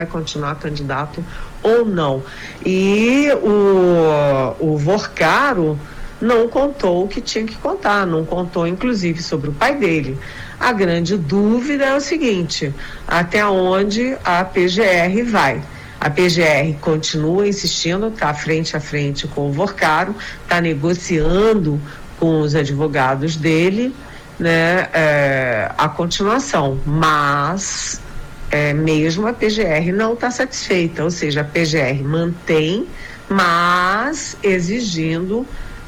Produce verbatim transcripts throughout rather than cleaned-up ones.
vai continuar candidato ou não. E o, o Vorcaro não contou o que tinha que contar, não contou inclusive sobre o pai dele. A grande dúvida é o seguinte: até onde a P G R vai? A P G R continua insistindo, está frente a frente com o Vorcaro, está negociando com os advogados dele, né, é, a continuação, mas é, mesmo a P G R não está satisfeita, ou seja, a P G R mantém, mas exigindo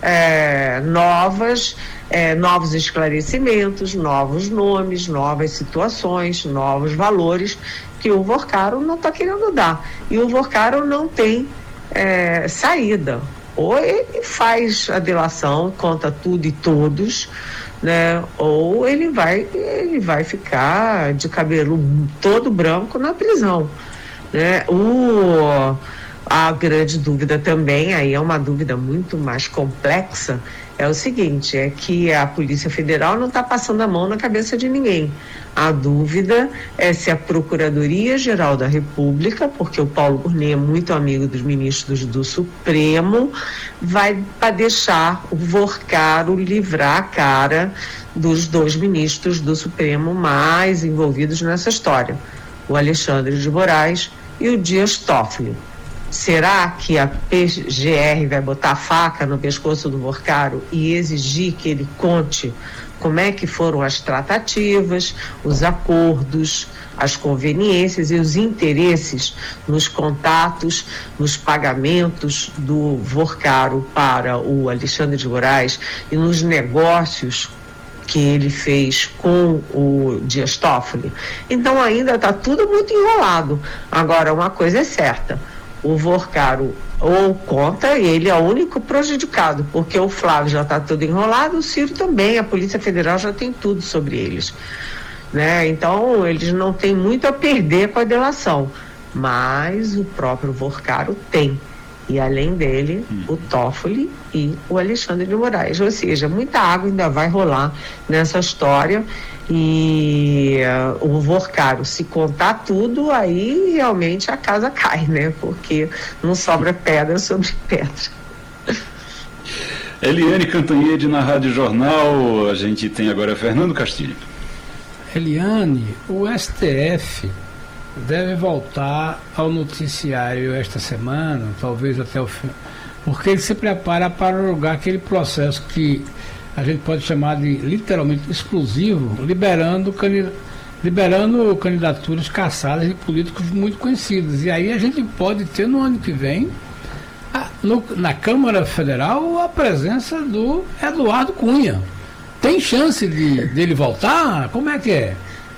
é, novas, é, novos esclarecimentos, novos nomes, novas situações, novos valores que o Vorcaro não está querendo dar. E o Vorcaro não tem é, saída. Ou ele faz a delação, conta tudo e todos, né? Ou ele vai, ele vai ficar de cabelo todo branco na prisão, né? O, a grande dúvida também, aí é uma dúvida muito mais complexa, é o seguinte, é que a Polícia Federal não está passando a mão na cabeça de ninguém. A dúvida é se a Procuradoria-Geral da República, porque o Paulo Gonet é muito amigo dos ministros do Supremo, vai para deixar o Vorcaro livrar a cara dos dois ministros do Supremo mais envolvidos nessa história, o Alexandre de Moraes e o Dias Toffoli. Será que a P G R vai botar a faca no pescoço do Vorcaro e exigir que ele conte como é que foram as tratativas, os acordos, as conveniências e os interesses nos contatos, nos pagamentos do Vorcaro para o Alexandre de Moraes e nos negócios que ele fez com o Dias Toffoli? Então ainda está tudo muito enrolado. Agora, uma coisa é certa: o Vorcaro ou conta, ele é o único prejudicado, porque o Flávio já está todo enrolado, o Ciro também, a Polícia Federal já tem tudo sobre eles, né? Então eles não têm muito a perder com a delação, mas o próprio Vorcaro tem, e além dele, hum. o Toffoli e o Alexandre de Moraes, ou seja, muita água ainda vai rolar nessa história. E uh, o Vorcaro, se contar tudo, aí realmente a casa cai, né? Porque não sobra pedra sobre pedra. Eliane Cantanhede na Rádio Jornal. A gente tem agora Fernando Castilho. Eliane, o S T F deve voltar ao noticiário esta semana, talvez até o fim, porque ele se prepara para julgar aquele processo que a gente pode chamar de literalmente exclusivo, liberando, liberando candidaturas cassadas de políticos muito conhecidos. E aí a gente pode ter no ano que vem, a, no, na Câmara Federal, a presença do Eduardo Cunha. Tem chance de dele voltar? Como é que é?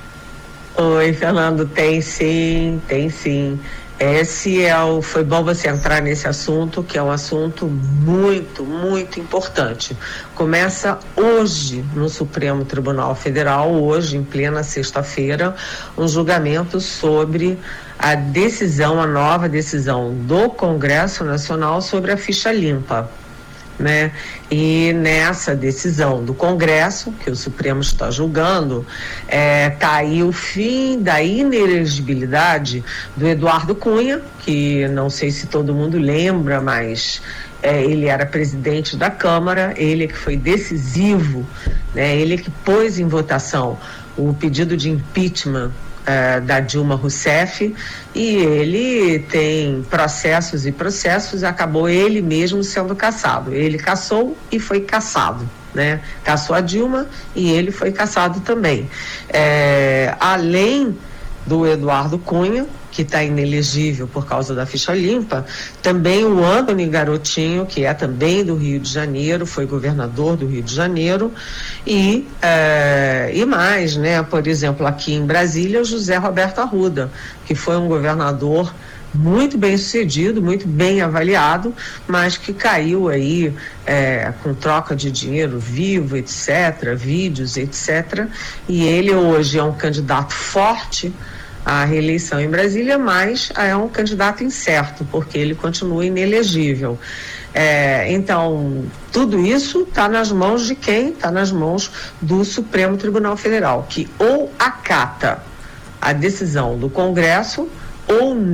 Oi, Fernando, tem sim, tem sim. Esse é o, foi bom você entrar nesse assunto, que é um assunto muito, muito importante. Começa hoje no Supremo Tribunal Federal, hoje, em plena sexta-feira, um julgamento sobre a decisão, a nova decisão do Congresso Nacional sobre a ficha limpa, né? E nessa decisão do Congresso, que o Supremo está julgando, é, tá aí o fim da inelegibilidade do Eduardo Cunha, que não sei se todo mundo lembra, mas é, ele era presidente da Câmara, ele que foi decisivo, né? Ele que pôs em votação o pedido de impeachment Uh, da Dilma Rousseff, e ele tem processos e processos, acabou ele mesmo sendo cassado. Ele cassou e foi cassado, né? Cassou a Dilma e ele foi cassado também. É, além do Eduardo Cunha, que está inelegível por causa da ficha limpa, também o Antony Garotinho, que é também do Rio de Janeiro, foi governador do Rio de Janeiro, e, é, e mais, né? Por exemplo, aqui em Brasília, o José Roberto Arruda, que foi um governador muito bem sucedido, muito bem avaliado, mas que caiu aí é, com troca de dinheiro vivo, etcétera, vídeos, etcétera. E ele hoje é um candidato forte à reeleição em Brasília, mas é um candidato incerto, porque ele continua inelegível. É, então, tudo isso está nas mãos de quem? Está nas mãos do Supremo Tribunal Federal, que ou acata a decisão do Congresso, ou